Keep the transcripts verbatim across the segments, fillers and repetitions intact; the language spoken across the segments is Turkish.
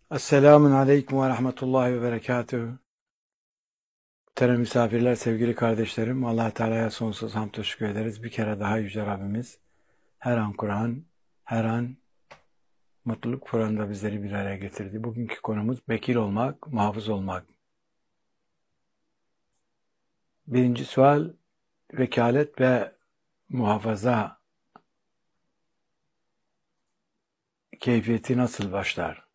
Esselamun Aleyküm ve Rahmetullahi ve Berekatühü. Muhterem misafirler, sevgili kardeşlerim, Allah Teala'ya sonsuz hamd ve şükür ederiz. Bir kere daha Yüce Rabbimiz her an Kur'an, her an mutluluk Kur'an'da bizleri bir araya getirdi. Bugünkü konumuz vekil olmak, muhafız olmak. Birinci sual, vekalet ve muhafaza keyfiyeti nasıl başlar?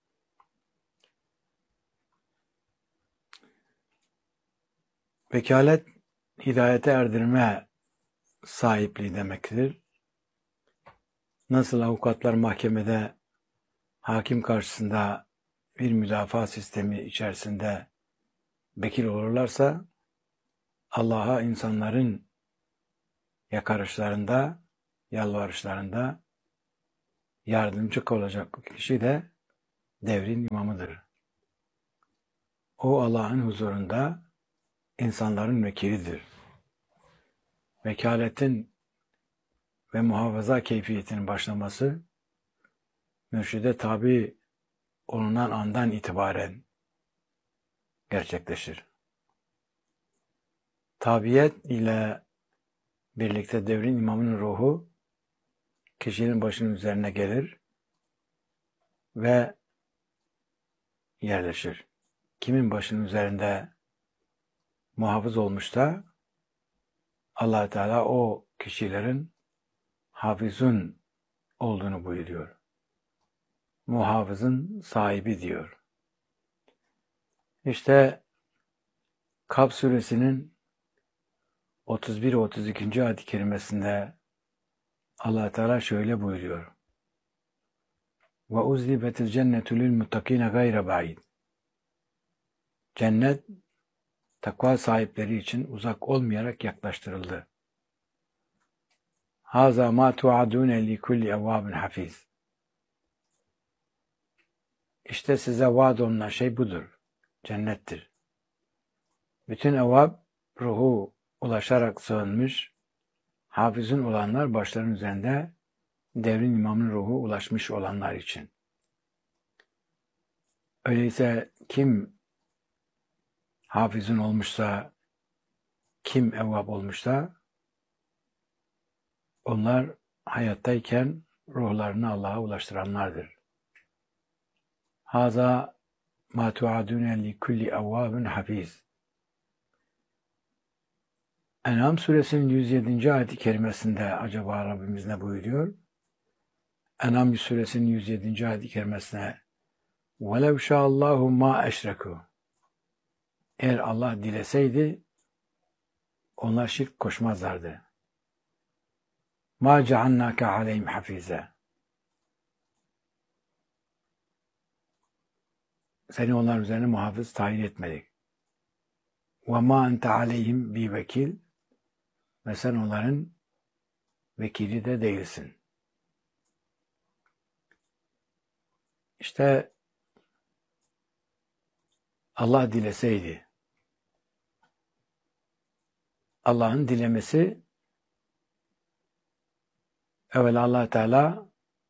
Vekalet, hidayete erdirme sahipliği demektir. Nasıl avukatlar mahkemede hakim karşısında bir müdafaa sistemi içerisinde vekil olurlarsa, Allah'a insanların yakarışlarında, yalvarışlarında yardımcı olacak kişi de devrin imamıdır. O Allah'ın huzurunda insanların vekilidir. Vekaletin ve muhafaza keyfiyetinin başlaması, mürşide tabi olunan andan itibaren gerçekleşir. Tabiyet ile birlikte devrin imamının ruhu kişinin başının üzerine gelir ve yerleşir. Kimin başının üzerinde muhafız olmuşsa Allah Teala o kişilerin hafizun olduğunu buyuruyor. Muhafızın sahibi diyor. İşte Kaf suresinin otuz bir otuz iki. ayet-i kerimesinde Allah Teala şöyle buyuruyor. Ve uzlibetil cennetu lil muttakine gayre ba'id. Cennet takva sahipleri için uzak olmayarak yaklaştırıldı. Haza ma tuadune li kulli evvabin hafiz. İşte size vaad olunan şey budur. Cennettir. Bütün evvab ruhu ulaşarak sığınmış, hafizin olanlar başlarının üzerinde devrin imamının ruhu ulaşmış olanlar için. Öyleyse kim hafizin olmuşsa, kim evvab olmuşsa, onlar hayattayken ruhlarını Allah'a ulaştıranlardır. Haza ma tuadune li kulli evvabin hafiz. En'am suresinin yüz yedinci. ayet-i kerimesinde acaba Rabbimiz ne buyuruyor? En'am suresinin yüz yedinci. ayet-i kerimesine وَلَوْ شَاءَ اللّٰهُ مَا اَشْرَكُوا. Eğer Allah dileseydi onlar şirk koşmazlardı. مَا جَعَلْنَاكَ عَلَيْهِمْ حَفِيزًا. Seni onlar üzerine muhafız tayin etmedik. وَمَا أَنْتَ عَلَيْهِمْ بِوَكِيلٍ. Ve sen onların vekili de değilsin. İşte Allah dileseydi, Allah'ın dilemesi, evvel Allah Teala,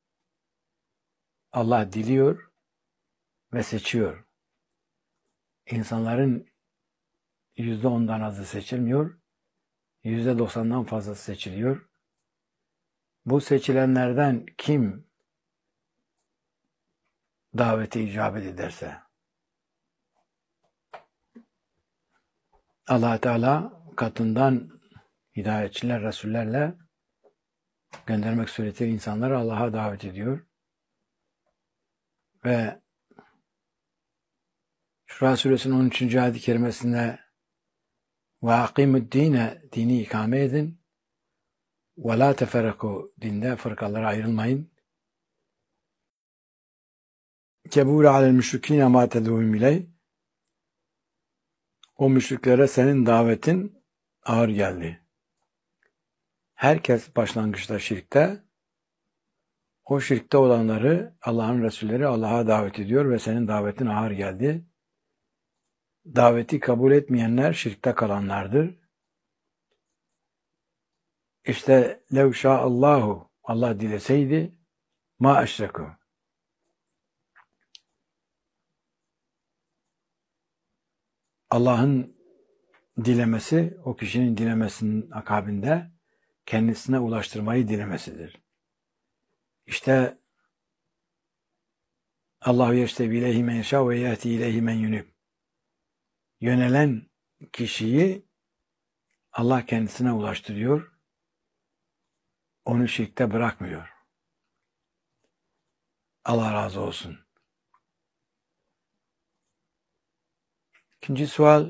Allah diliyor ve seçiyor. İnsanların yüzde ondan azı seçilmiyor, yüzde doksandan fazlası seçiliyor. Bu seçilenlerden kim davete icabet ederse, Allah Teala katından hidayetçiler, Resullerle göndermek suretiyle insanları Allah'a davet ediyor. Ve Şura suresinin on üçüncü. ayet-i kerimesinde ve akimu'd-dine, dini ikame edin ve la teferraku, dinde fırkalara ayrılmayın. Kebûle alel müşrikîne mâ tedûhum ileyh. O müşriklere senin davetin ağır geldi. Herkes başlangıçta şirkte, o şirkte olanları Allah'ın Resulleri Allah'a davet ediyor ve senin davetin ağır geldi. Daveti kabul etmeyenler şirkte kalanlardır. İşte lev şâ'allahu, Allah dileseydi, ma eşrekû. Allah'ın dilemesi, o kişinin dilemesinin akabinde kendisine ulaştırmayı dilemesidir. İşte Allahu yeştebi ileyhi men yeşâ ve yehdi ileyhi men yunib. Yönelen kişiyi Allah kendisine ulaştırıyor, onu şirkte bırakmıyor. Allah razı olsun. İkinci sual,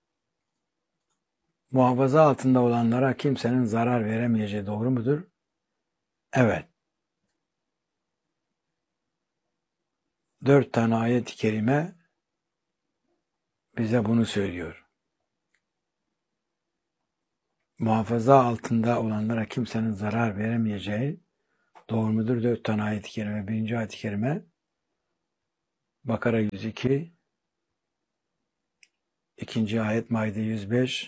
muhafaza altında olanlara kimsenin zarar veremeyeceği doğru mudur? Evet. Dört tane ayet-i kerime bize bunu söylüyor. Muhafaza altında olanlara kimsenin zarar veremeyeceği doğru mudur? Dört tane ayet-i kerime. Birinci ayet-i kerime Bakara yüz iki, ikinci ayet Maide yüz beş,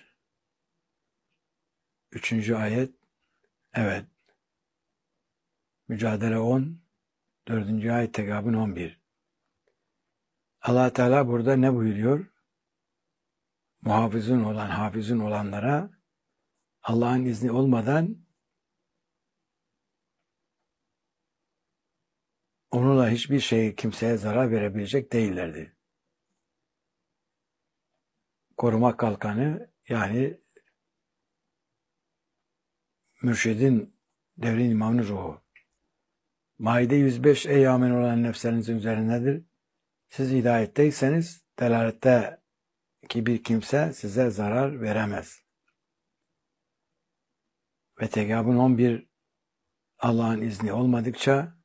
üçüncü ayet evet Mücadele on, dördüncü ayet Tegabun on bir. Allah Teala burada ne buyuruyor? Muhafızın olan, hafizin olanlara Allah'ın izni olmadan onunla hiçbir şey kimseye zarar verebilecek değillerdi. Koruma kalkanı yani mürşidin, devrin imamının ruhu. Maide yüz beş, ey amin olan nefslerinizin üzerindedir. Siz hidayetteyseniz delalette ki bir kimse size zarar veremez. Ve Tegabun on bir, Allah'ın izni olmadıkça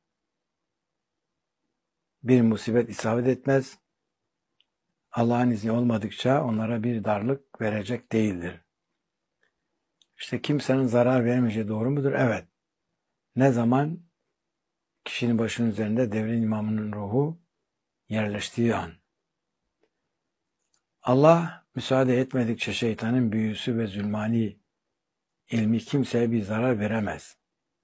bir musibet isabet etmez. Allah'ın izni olmadıkça onlara bir darlık verecek değildir. İşte kimsenin zarar vermeyeceği doğru mudur? Evet. Ne zaman? Kişinin başının üzerinde devrin imamının ruhu yerleştiği an. Allah müsaade etmedikçe şeytanın büyüsü ve zulmani ilmi kimseye bir zarar veremez.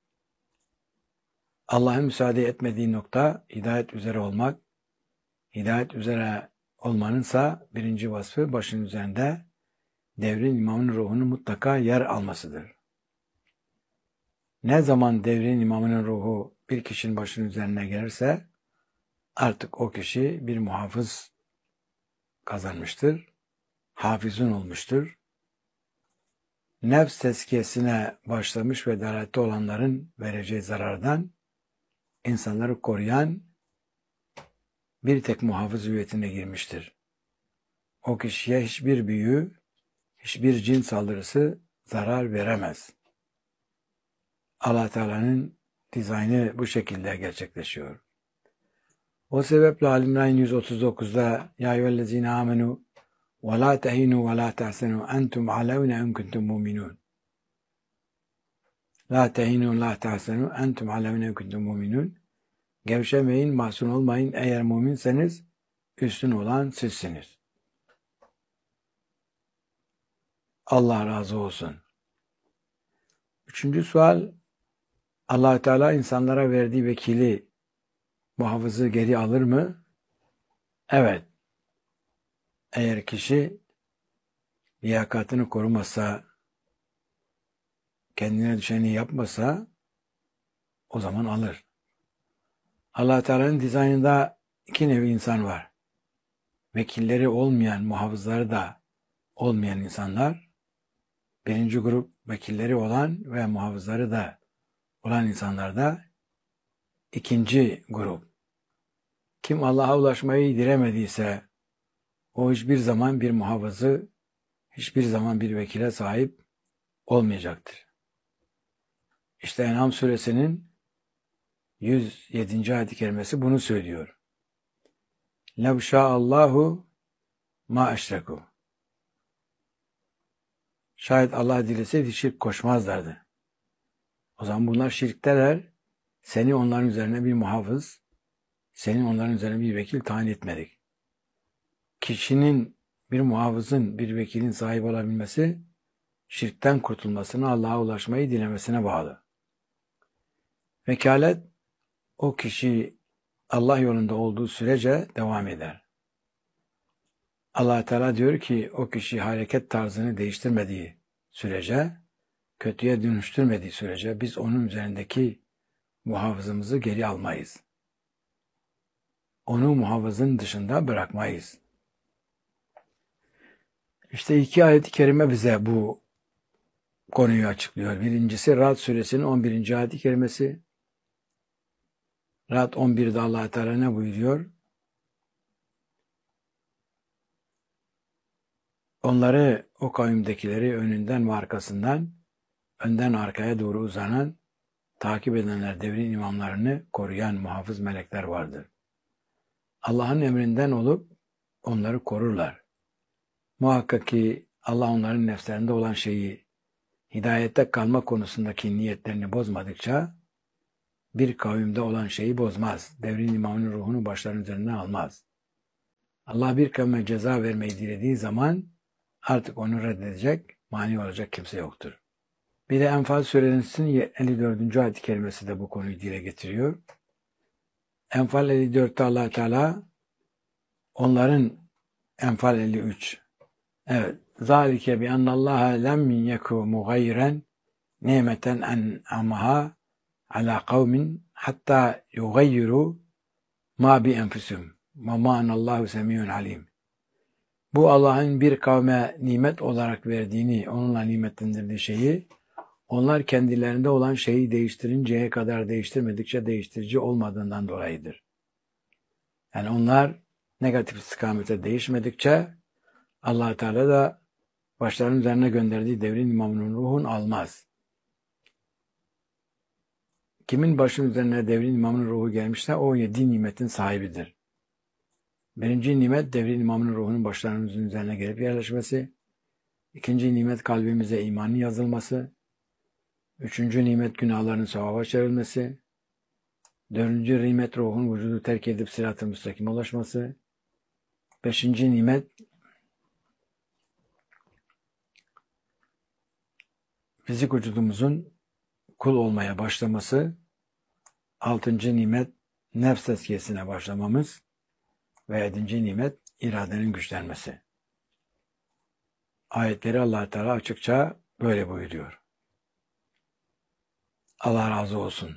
Allah'ın müsaade etmediği nokta hidayet üzere olmak. Hidayet üzere olmanınsa birinci vasfı başının üzerinde devrin imamının ruhunun mutlaka yer almasıdır. Ne zaman devrin imamının ruhu bir kişinin başının üzerine gelirse artık o kişi bir muhafız kazanmıştır. Hafizun olmuştur. Nefs tezkiyesine başlamış ve dalalette olanların vereceği zarardan insanları koruyan bir tek muhafız hüviyetine girmiştir. O kişiye hiçbir büyü, hiçbir cin saldırısı zarar veremez. Allah Teala'nın dizaynı bu şekilde gerçekleşiyor. O sebeple Ali-İmran yüz otuz dokuzda Ya eyyühellezine amenu ve la tehinu ve la tahsenu entum alevne en kuntum mu'minun. La tehinu la tahsenu entum alevne en kuntum mu'minun. Gevşemeyin, mahzun olmayın. Eğer müminseniz üstün olan sizsiniz. Allah razı olsun. Üçüncü sual, Allah Teala insanlara verdiği vekili, muhafızı geri alır mı? Evet. Eğer kişi liyakatını korumasa, kendine düşeni yapmasa o zaman alır. Allah Teala'nın dizaynında iki nevi insan var. Vekilleri olmayan, muhafızları da olmayan insanlar. Birinci grup vekilleri olan ve muhafızları da olan insanlar da ikinci grup. Kim Allah'a ulaşmayı dilemediyse o hiçbir zaman bir muhafızı, hiçbir zaman bir vekile sahip olmayacaktır. İşte En'am suresinin yüz yedinci ayet-i kerimesi bunu söylüyor. Lev şa'allahu ma eşreku. Şayet Allah dileseydi şirk koşmazlardı. O zaman bunlar şirkteler. Seni onların üzerine bir muhafız, senin onların üzerine bir vekil tayin etmedik. Kişinin, bir muhafızın, bir vekilin sahip olabilmesi, şirkten kurtulmasına, Allah'a ulaşmayı dilemesine bağlı. Vekalet, o kişi Allah yolunda olduğu sürece devam eder. Allah Teala diyor ki o kişi hareket tarzını değiştirmediği sürece, kötüye dönüştürmediği sürece biz onun üzerindeki muhafızımızı geri almayız. Onu muhafızın dışında bırakmayız. İşte iki ayet-i kerime bize bu konuyu açıklıyor. Birincisi Ra'd suresinin on birinci ayet-i kerimesi. Ra'd on birde Allah Teala ne buyuruyor? Onları, o kavimdekileri önünden ve arkasından, önden arkaya doğru uzanan, takip edenler, devrin imamlarını koruyan muhafız melekler vardır. Allah'ın emrinden olup onları korurlar. Muhakkak ki Allah onların nefslerinde olan şeyi, hidayette kalma konusundaki niyetlerini bozmadıkça, bir kavimde olan şeyi bozmaz. Devrin imamının ruhunu başlarının üzerine almaz. Allah bir kavme ceza vermeyi dilediği zaman artık onu reddedecek, mani olacak kimse yoktur. Bir de Enfal suresinin elli dördüncü ayet-i kerimesi de bu konuyu dile getiriyor. Enfal elli dörtte Allah Teala onların Enfal elli üç. Evet. Zalike bi ennallaha lem yeku mugayren nimeten en'amaha ala kavmin hatta yugayyiru ma bi enfusihim ve ma anallahu semiyun alim. Bu Allah'ın bir kavme nimet olarak verdiğini, onunla nimetlendirdiği şeyi, onlar kendilerinde olan şeyi değiştirinceye kadar değiştirmedikçe değiştirici olmadığından dolayıdır. Yani onlar negatif istikamete değişmedikçe Allah Teala da başlarının üzerine gönderdiği devrin imamının ruhunu almaz. Kimin başının üzerine devrin imamının ruhu gelmişse o yedi nimetin sahibidir. Birinci nimet devrin imamının ruhunun başlarımızın üzerine gelip yerleşmesi. İkinci nimet kalbimize imanın yazılması. Üçüncü nimet günahların sevaba çevrilmesi. Dördüncü nimet ruhun vücudu terk edip sırat-ı müstakime ulaşması. Beşinci nimet fizik vücudumuzun kul olmaya başlaması. Altıncı nimet nefs tezkiyesine başlamamız. Ve yedinci nimet iradenin güçlenmesi. Ayetleri Allah Teala açıkça böyle buyuruyor. Allah razı olsun.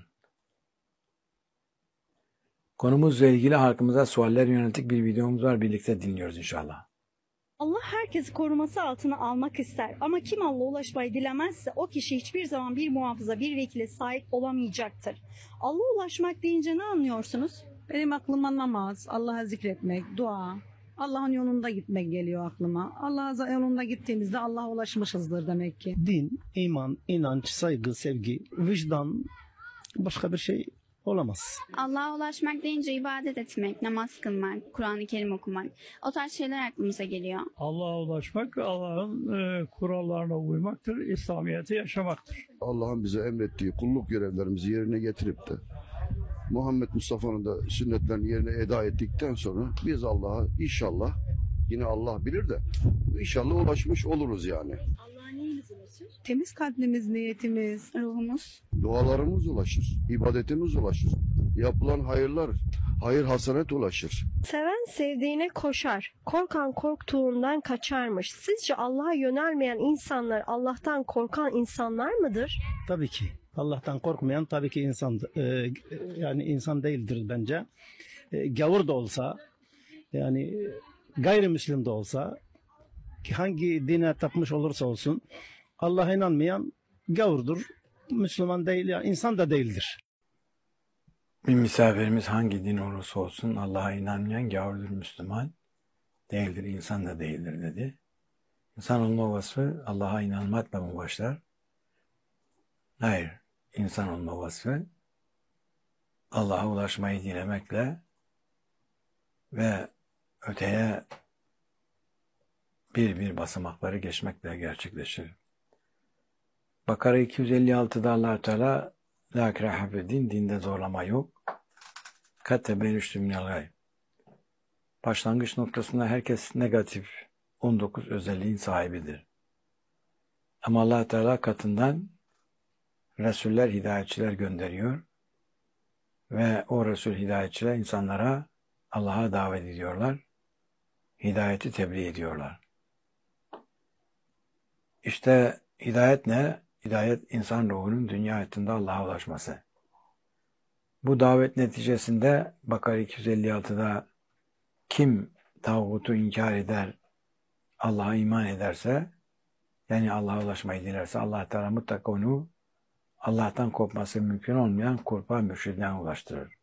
Konumuzla ilgili halkımıza sualler yönelik bir videomuz var. Birlikte dinliyoruz inşallah. Allah herkesi koruması altına almak ister ama kim Allah'a ulaşmayı dilemezse o kişi hiçbir zaman bir muhafıza, bir vekile sahip olamayacaktır. Allah'a ulaşmak deyince ne anlıyorsunuz? Benim aklıma namaz, Allah'a zikretmek, dua, Allah'ın yolunda gitmek geliyor aklıma. Allah'a yolunda gittiğimizde Allah'a ulaşmışızdır demek ki. Din, iman, inanç, saygı, sevgi, vicdan, başka bir şey olamaz. Allah'a ulaşmak deyince ibadet etmek, namaz kılmak, Kur'an-ı Kerim okumak, o tarz şeyler aklımıza geliyor. Allah'a ulaşmak, Allah'ın e, kurallarına uymaktır, İslamiyet'i yaşamaktır. Allah'ın bize emrettiği kulluk görevlerimizi yerine getirip de Muhammed Mustafa'nın da sünnetlerini yerine eda ettikten sonra biz Allah'a inşallah, yine Allah bilir de inşallah ulaşmış oluruz yani. Allah'a neyiniz ulaşır? Temiz kalbimiz, niyetimiz, Ruhumuz. Dualarımız ulaşır, ibadetimiz ulaşır. Yapılan hayırlar, hayır hasanet ulaşır. Seven sevdiğine koşar, korkan korktuğundan kaçarmış. Sizce Allah'a yönelmeyen insanlar Allah'tan korkan insanlar mıdır? Tabii ki. Allah'tan korkmayan tabii ki insan, e, yani insan değildir bence. E, gavur da olsa, yani gayrimüslim de olsa, hangi dine tapmış olursa olsun, Allah'a inanmayan gavurdur, Müslüman değil, yani insan da değildir. Bir misafirimiz hangi din olursa olsun Allah'a inanmayan gavurdur, Müslüman değildir, insan da değildir dedi. İnsan olma vasfı Allah'a inanmakla mı başlar? Hayır. İnsan olma vasfı Allah'a ulaşmayı dilemekle ve öteye bir bir basamakları geçmekle gerçekleşir. Bakara iki yüz elli altıda Allah Teala la ikrahe fid-din, dinde zorlama yok. Kad tebeyyene minel gay. Başlangıç noktasında herkes negatif on dokuz özelliğin sahibidir. Ama Allah Teala katından Resuller, hidayetçiler gönderiyor ve o Resul hidayetçiler insanlara Allah'a davet ediyorlar. hidayeti tebliğ ediyorlar. İşte hidayet ne? Hidayet insan ruhunun dünya hayatında Allah'a ulaşması. Bu davet neticesinde Bakara iki yüz elli altıda kim tağutu inkar eder, Allah'a iman ederse, yani Allah'a ulaşmayı dilerse Allah Teala mutlaka onu Allah'tan kopması mümkün olmayan kurba mürşidine ulaştırır.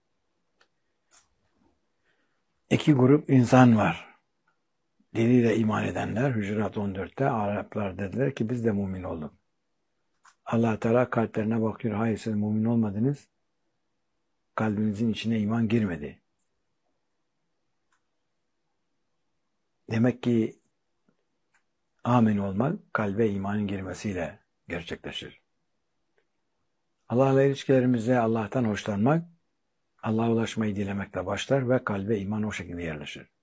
İki grup insan var. Diliyle iman edenler, Hücurat on dörtte Araplar dediler ki biz de mümin olduk. Allah Teala kalplerine bakıyor. Hayır siz mümin olmadınız. Kalbinizin içine iman girmedi. Demek ki amin olmak kalbe imanın girmesiyle gerçekleşir. Allah'la ilişkilerimizde Allah'tan hoşlanmak, Allah'a ulaşmayı dilemekle başlar ve kalbe iman o şekilde yerleşir.